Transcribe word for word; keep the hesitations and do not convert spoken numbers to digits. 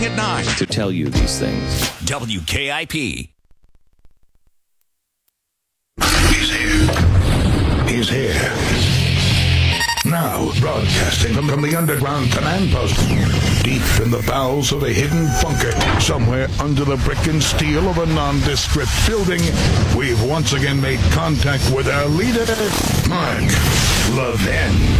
at nine to tell you these things. W K I P. He's here. He's here. Now, broadcasting from, from the underground command post, deep in the bowels of a hidden bunker, somewhere under the brick and steel of a nondescript building, we've once again made contact with our leader, Mark Levin.